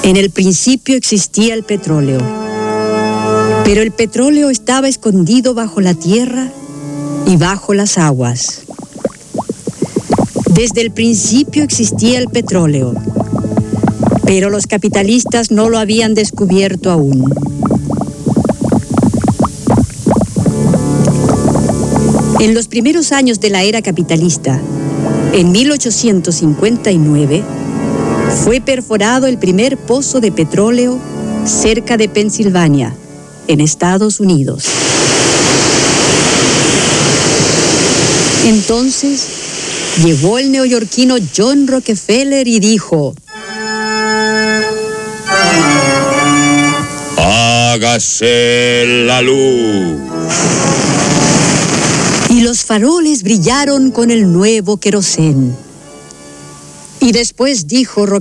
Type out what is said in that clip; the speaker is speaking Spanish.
En el principio existía el petróleo, pero el petróleo estaba escondido bajo la tierra y bajo las aguas. Desde el principio existía el petróleo, pero los capitalistas no lo habían descubierto aún. En los primeros años de la era capitalista, en 1859, fue perforado el primer pozo de petróleo cerca de Pensilvania, en Estados Unidos. Entonces, llegó el neoyorquino John Rockefeller y dijo: ¡hágase la luz! Y los faroles brillaron con el nuevo querosén. Y después dijo Rockefeller: